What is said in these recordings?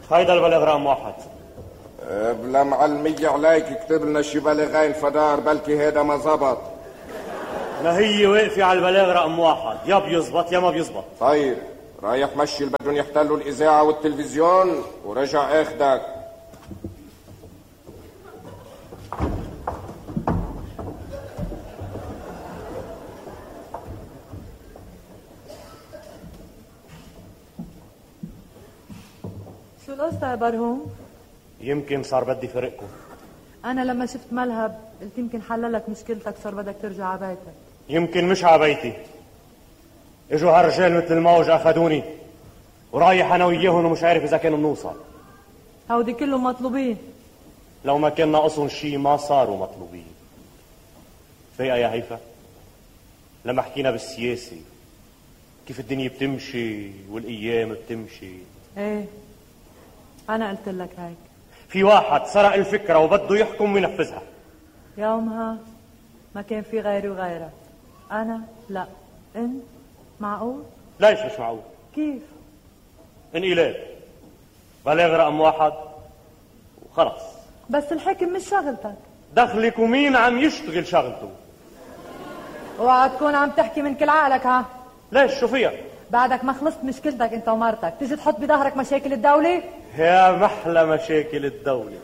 هيدا البلاغ رقم 1. بلا معلمية عليك اكتب لنا شي بلاغين فدار، بلكي هيدا ما زبط. ما هي واقفة على البلاغ رقم 1، يا بيزبط يا ما بيزبط. طيب رايح مشي اللي بدهم يحتلوا الإذاعة والتلفزيون ورجع اخدك. شو القصة يا برهوم؟ يمكن صار بدي فرقكم. أنا لما شفت ملهب قلت يمكن حللك مشكلتك، صار بدك ترجع على بيتك. يمكن مش على بيتي. اجوا هالرجال مثل الموج اخذوني ورايح انا وياهم ومش عارف اذا كانوا بنوصل. هودي كلهم مطلوبين. لو ما كان ناقصهم شيء ما صاروا مطلوبين. فيها يا هيفا لما حكينا بالسياسة كيف الدنيا بتمشي والايام بتمشي. ايه أنا قلت لك هيك. في واحد سرق الفكرة وبده يحكم وينفذها. يومها ما كان في غيري وغيرك. أنا لا، أنت معقول؟ ليش مش معقول؟ كيف؟ انقلاب بلاغ رقم 1 وخلص. بس الحكم مش شغلتك. دخلك ومين عم يشتغل شغلته. اوعى تكون عم تحكي من كل عقلك. ها ليش شو فيها؟ بعدك ما خلصت مشكلتك انت ومرتك تيجي تحط بظهرك مشاكل الدولة؟ يا محلى مشاكل الدولة.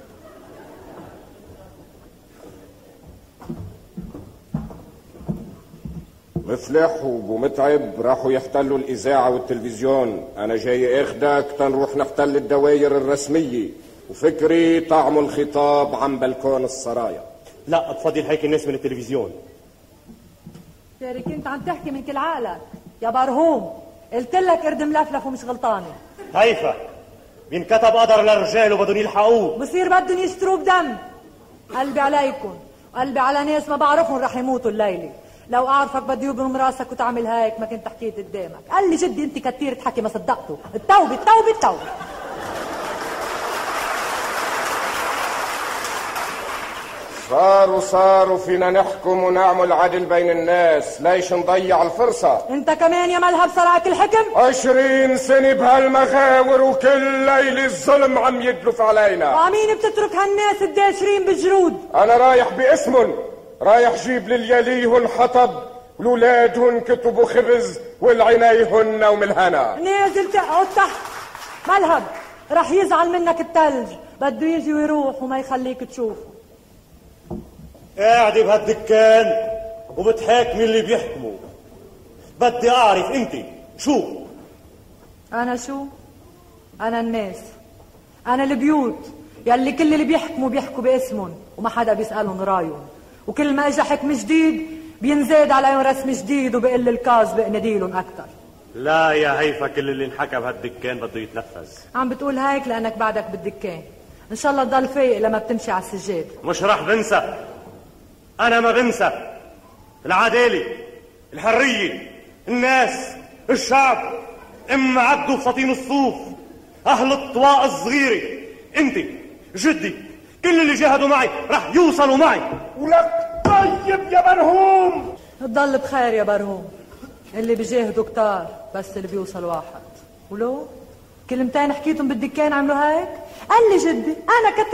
مفلح ومتعب راحوا يحتلوا الإذاعة والتلفزيون، أنا جاي اخدك تنروح نحتل الدواير الرسمية، وفكري طعم الخطاب عن بلكون السرايا. لا بفضل هيك الناس من التلفزيون. شارك انت عم تحكي من كل عقلك يا برهوم. قلت لك ارد ملفلف ومش غلطانة. هيفا بينكتب قدر للرجال وبدهم يلحقوه. بصير بدهم يشتروه بدم. قلبي عليكم وقلبي على ناس ما بعرفهم رح يموتوا الليلة. لو اعرفك بدي يبرم راسك وتعمل هيك ما كنت حكيت قدامك. قال لي جدي انت كتير تحكي ما صدقته. التوبة التوبة التوبة. صاروا فينا نحكم ونعمل عدل بين الناس، ليش نضيع الفرصة؟ انت كمان يا ملهب سرقك الحكم؟ 20 سنة بهالمغاور وكل ليلة الظلم عم يدلف علينا. وعمين بتترك هالناس الداشرين بالجرود؟ انا رايح باسمن، رايح جيب لليليهن حطب ولولادهن كتب وخبز والعينيهن نوم الهنا. نازل تقعد تحت. ملهب رح يزعل منك التلج، بده يجي ويروح وما يخليك تشوفه. قاعدة بهالدكان وبتحاكمي اللي بيحكموا. بدي اعرف انت شو؟ انا شو؟ انا الناس، انا البيوت يلي كل اللي بيحكوا باسمهم وما حدا بيسألهم رايهم، وكل ما اجى حكم جديد بينزاد عليهم رسم جديد وبقل الكاذب نديلهم اكثر. لا يا هيفا كل اللي انحكى بهالدكان بده يتنفذ. عم بتقول هيك لانك بعدك بالدكان. ان شاء الله تضل فايق لما بتمشي على السجاد. مش راح بنسى. انا ما بنسى. العدالة، الحرية، الناس، الشعب، عبده بسطين الصوف، اهل الطواق الصغيرة، انت، جدي، كل اللي جاهدوا معي رح يوصلوا معي. ولك طيب يا برهوم. تضل بخير يا برهوم. اللي بيجاهدوا كتار بس اللي بيوصل واحد. ولو كلمتين حكيتهم بالدكان عملوا هيك. قال لي جدي انا كنت